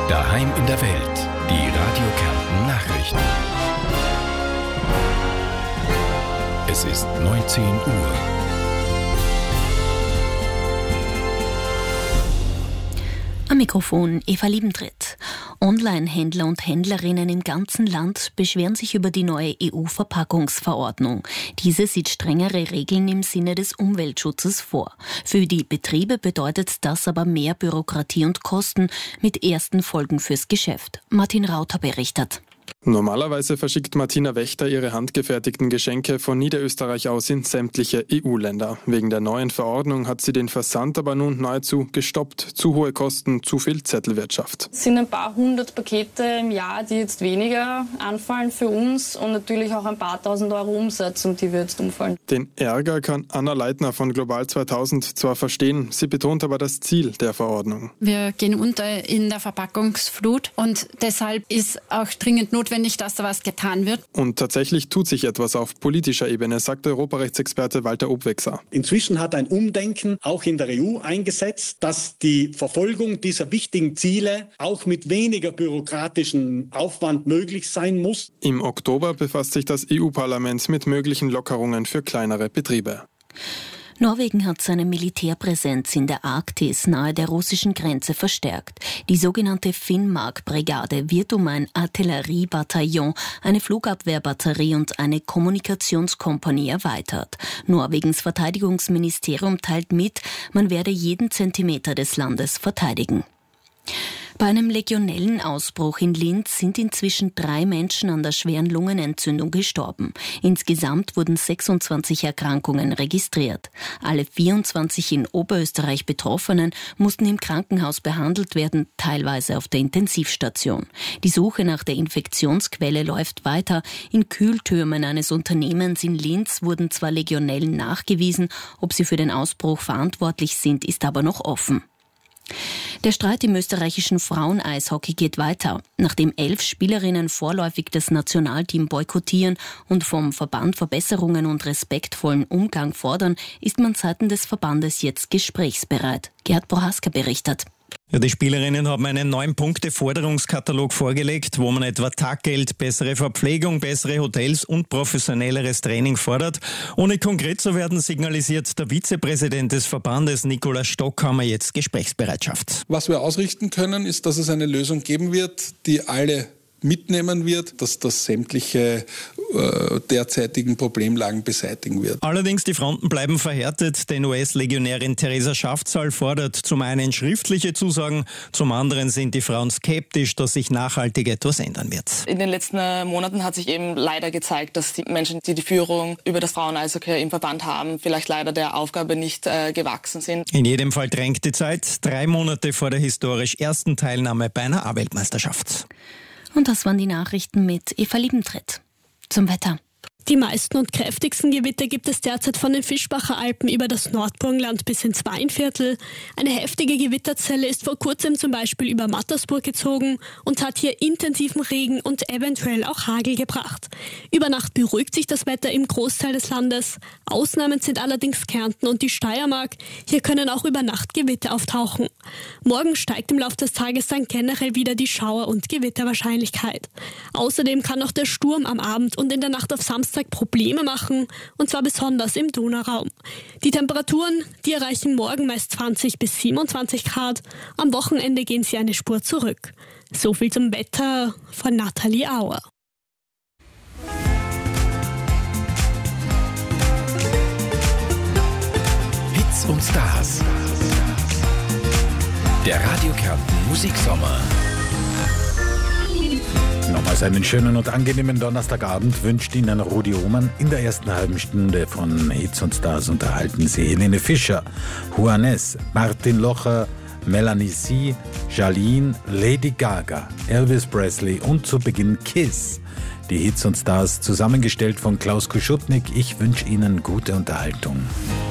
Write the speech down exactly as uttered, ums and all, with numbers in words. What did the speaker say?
Daheim in der Welt. Die Radio Kärnten Nachrichten. Es ist neunzehn Uhr. Am Mikrofon Eva Liebentritt. Online-Händler und Händlerinnen im ganzen Land beschweren sich über die neue E U-Verpackungsverordnung. Diese sieht strengere Regeln im Sinne des Umweltschutzes vor. Für die Betriebe bedeutet das aber mehr Bürokratie und Kosten mit ersten Folgen fürs Geschäft. Martin Rauter berichtet. Normalerweise verschickt Martina Wächter ihre handgefertigten Geschenke von Niederösterreich aus in sämtliche E U-Länder. Wegen der neuen Verordnung hat sie den Versand aber nun nahezu gestoppt. Zu hohe Kosten, zu viel Zettelwirtschaft. Es sind ein paar hundert Pakete im Jahr, die jetzt weniger anfallen für uns und natürlich auch ein paar tausend Euro Umsatz, um die wir jetzt umfallen. Den Ärger kann Anna Leitner von Global zweitausend zwar verstehen, sie betont aber das Ziel der Verordnung. Wir gehen unter in der Verpackungsflut und deshalb ist auch dringend notwendig, dass da was getan wird. Und tatsächlich tut sich etwas auf politischer Ebene, sagt Europarechtsexperte Walter Obwechser. Inzwischen hat ein Umdenken auch in der E U eingesetzt, dass die Verfolgung dieser wichtigen Ziele auch mit weniger bürokratischem Aufwand möglich sein muss. Im Oktober befasst sich das E U-Parlament mit möglichen Lockerungen für kleinere Betriebe. Norwegen hat seine Militärpräsenz in der Arktis nahe der russischen Grenze verstärkt. Die sogenannte Finnmark-Brigade wird um ein Artilleriebataillon, eine Flugabwehrbatterie und eine Kommunikationskompanie erweitert. Norwegens Verteidigungsministerium teilt mit, man werde jeden Zentimeter des Landes verteidigen. Bei einem Legionellenausbruch in Linz sind inzwischen drei Menschen an der schweren Lungenentzündung gestorben. Insgesamt wurden sechsundzwanzig Erkrankungen registriert. Alle vierundzwanzig in Oberösterreich Betroffenen mussten im Krankenhaus behandelt werden, teilweise auf der Intensivstation. Die Suche nach der Infektionsquelle läuft weiter. In Kühltürmen eines Unternehmens in Linz wurden zwar Legionellen nachgewiesen, ob sie für den Ausbruch verantwortlich sind, ist aber noch offen. Der Streit im österreichischen Frauen-Eishockey geht weiter. Nachdem elf Spielerinnen vorläufig das Nationalteam boykottieren und vom Verband Verbesserungen und respektvollen Umgang fordern, ist man seitens des Verbandes jetzt gesprächsbereit. Gerhard Prohaska berichtet. Ja, die Spielerinnen haben einen neun-Punkte-Forderungskatalog vorgelegt, wo man etwa Taggeld, bessere Verpflegung, bessere Hotels und professionelleres Training fordert. Ohne konkret zu werden, signalisiert der Vizepräsident des Verbandes, Nikolaus Stockhammer, jetzt Gesprächsbereitschaft. Was wir ausrichten können, ist, dass es eine Lösung geben wird, die alle mitnehmen wird, dass das sämtliche äh, derzeitigen Problemlagen beseitigen wird. Allerdings die Fronten bleiben verhärtet, denn U S-Legionärin Theresa Schaftzahl fordert zum einen schriftliche Zusagen, zum anderen sind die Frauen skeptisch, dass sich nachhaltig etwas ändern wird. In den letzten Monaten hat sich eben leider gezeigt, dass die Menschen, die die Führung über das Frauen-Eishockey im Verband haben, vielleicht leider der Aufgabe nicht äh, gewachsen sind. In jedem Fall drängt die Zeit, drei Monate vor der historisch ersten Teilnahme bei einer A-Weltmeisterschaft. Und das waren die Nachrichten mit Eva Liebentritt. Zum Wetter. Die meisten und kräftigsten Gewitter gibt es derzeit von den Fischbacher Alpen über das Nordburgenland bis ins Weinviertel. Eine heftige Gewitterzelle ist vor kurzem zum Beispiel über Mattersburg gezogen und hat hier intensiven Regen und eventuell auch Hagel gebracht. Über Nacht beruhigt sich das Wetter im Großteil des Landes. Ausnahmen sind allerdings Kärnten und die Steiermark. Hier können auch über Nacht Gewitter auftauchen. Morgen steigt im Laufe des Tages dann generell wieder die Schauer- und Gewitterwahrscheinlichkeit. Außerdem kann auch der Sturm am Abend und in der Nacht auf Samstag Probleme machen, und zwar besonders im Donauraum. Die Temperaturen, die erreichen morgen meist zwanzig bis siebenundzwanzig Grad. Am Wochenende gehen sie eine Spur zurück. So viel zum Wetter von Nathalie Auer. Hits und Stars. Der Radio Kärnten Musiksommer. Nochmals einen schönen und angenehmen Donnerstagabend wünscht Ihnen Rudi Ohmann. In der ersten halben Stunde von Hits und Stars unterhalten Sie Helene Fischer, Juanes, Martin Locher, Melanie C., Jalene, Lady Gaga, Elvis Presley und zu Beginn Kiss. Die Hits und Stars zusammengestellt von Klaus Kuschutnik. Ich wünsche Ihnen gute Unterhaltung.